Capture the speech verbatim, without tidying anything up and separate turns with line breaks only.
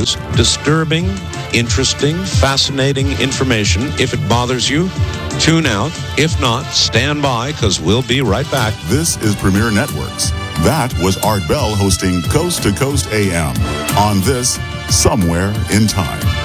news, disturbing, interesting, fascinating information. If it bothers you, tune out. If not, stand by, because we'll be right back.
This is Premier Networks. That was Art Bell hosting Coast to Coast A M on this Somewhere in Time.